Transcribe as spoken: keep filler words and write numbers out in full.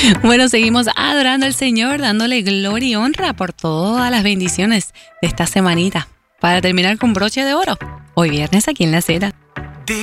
Bueno, seguimos adorando al Señor, dándole gloria y honra por todas las bendiciones de esta semanita. Para terminar con broche de oro, hoy viernes aquí en La Cera.